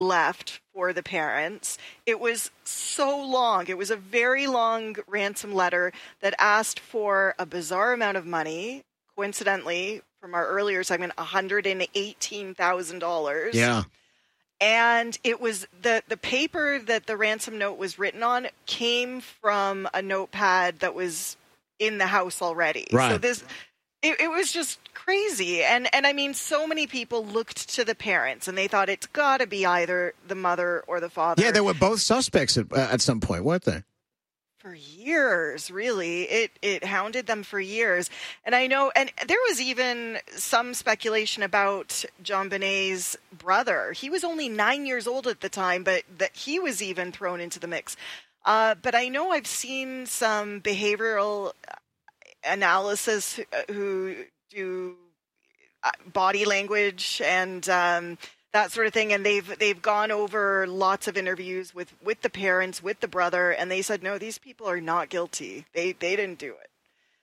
left for the parents. It was so long. It was a very long ransom letter that asked for a bizarre amount of money. Coincidentally, from our earlier segment, $118,000. Yeah. And it was the paper that the ransom note was written on came from a notepad that was in the house already. Right. So it was just crazy. And I mean, so many people looked to the parents and they thought it's got to be either the mother or the father. Yeah, they were both suspects at some point, weren't they? For years, really. It hounded them for years. And I know, and there was even some speculation about JonBenét's brother. He was only 9 years old at the time, but that he was even thrown into the mix. But I know I've seen some behavioral analysis who do body language and that sort of thing, and they've gone over lots of interviews with the parents, with the brother, and they said no, these people are not guilty. They didn't do it.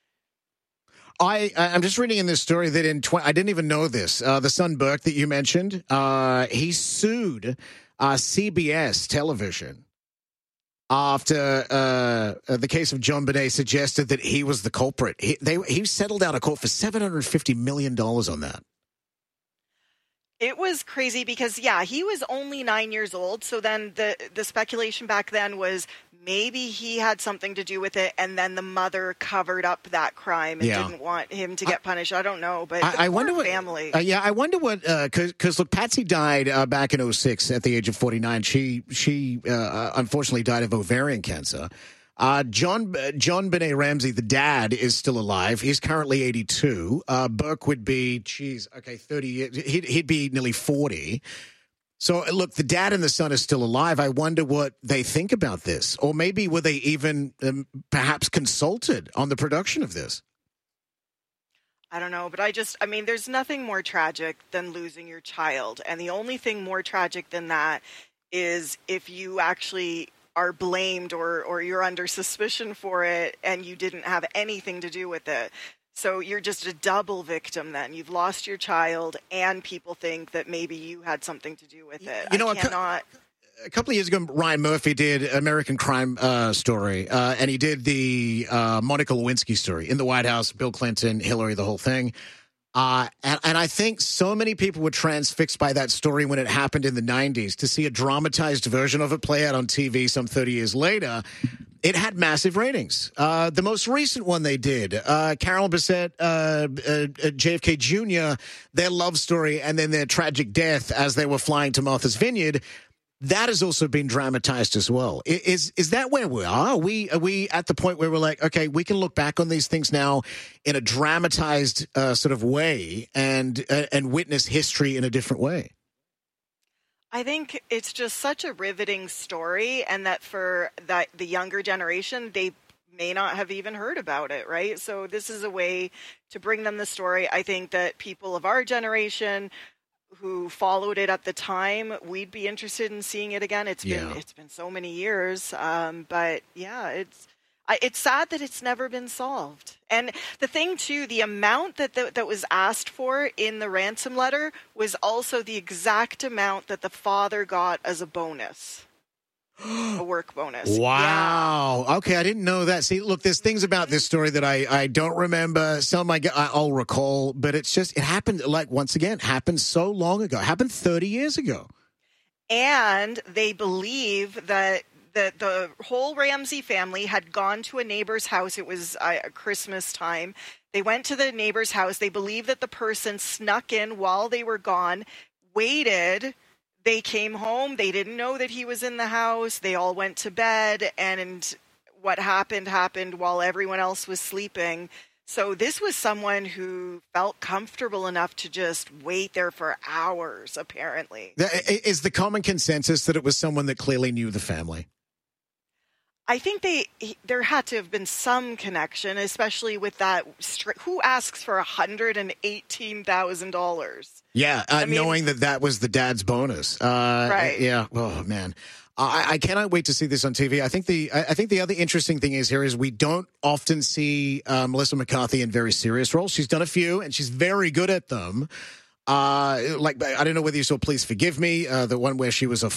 I'm just reading in this story that I didn't even know this. The son Burke that you mentioned, he sued CBS television after the case of JonBenet suggested that he was the culprit. He settled out of court for $750 million on that. It was crazy because, yeah, he was only 9 years old. So then the speculation back then was maybe he had something to do with it, and then the mother covered up that crime and didn't want him to get punished. I don't know, but I wonder what family. I wonder what because look, Patsy died back in 2006 at the age of 49. She unfortunately died of ovarian cancer. JonBenet Ramsey, the dad, is still alive. He's currently 82. Burke would be 30 years. He'd be nearly 40. So, look, the dad and the son are still alive. I wonder what they think about this. Or maybe were they even perhaps consulted on the production of this? I don't know, but I mean, there's nothing more tragic than losing your child. And the only thing more tragic than that is if you actually are blamed or you're under suspicion for it and you didn't have anything to do with it. So you're just a double victim then. You've lost your child and people think that maybe you had something to do with it. You know, a couple of years ago, Ryan Murphy did American Crime Story, and he did the Monica Lewinsky story in the White House, Bill Clinton, Hillary, the whole thing. And I think so many people were transfixed by that story when it happened in the 90s. To see a dramatized version of it play out on TV some 30 years later, it had massive ratings. The most recent one they did, Carol Bissett, JFK Jr., their love story and then their tragic death as they were flying to Martha's Vineyard, that has also been dramatized as well. Is that where we are? Are we at the point where we're like, okay, we can look back on these things now in a dramatized sort of way and witness history in a different way? I think it's just such a riveting story, and that for the younger generation, they may not have even heard about it, right? So this is a way to bring them the story. I think that people of our generation who followed it at the time, we'd be interested in seeing it again. It's been so many years, but yeah, it's sad that it's never been solved. And the thing too, the amount that was asked for in the ransom letter was also the exact amount that the father got as a bonus. A work bonus. Wow. Yeah. Okay, I didn't know that. See, look, there's things about this story that I don't remember. Some I'll recall, but it happened, like, once again, happened so long ago. It happened 30 years ago. And they believe that the whole Ramsey family had gone to a neighbor's house. It was Christmas time. They went to the neighbor's house. They believe that the person snuck in while they were gone, waited. They came home. They didn't know that he was in the house. They all went to bed, and what happened while everyone else was sleeping. So this was someone who felt comfortable enough to just wait there for hours, apparently. Is the common consensus that it was someone that clearly knew the family? I think there had to have been some connection, especially with that. Who asks for $118,000? Yeah, knowing that was the dad's bonus. Right. Yeah. Oh man, I cannot wait to see this on TV. I think the other interesting thing is we don't often see Melissa McCarthy in very serious roles. She's done a few, and she's very good at them. Like, I don't know whether you saw Please Forgive Me, the one where she was